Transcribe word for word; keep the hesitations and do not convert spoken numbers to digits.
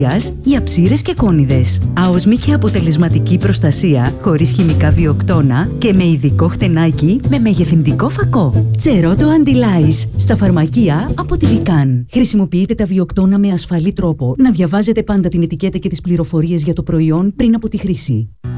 για ψήρες και κόνιδες. Άοσμη και αποτελεσματική προστασία, χωρίς χημικά βιοκτώνα και με ειδικό χτενάκι με μεγεθυντικό φακό. Τσερότο Αντιλάις, στα φαρμακεία από τη Βικάν. Χρησιμοποιείτε τα βιοκτώνα με ασφαλή τρόπο. Να διαβάζετε πάντα την ετικέτα και τις πληροφορίες για το προϊόν πριν από τη χρήση.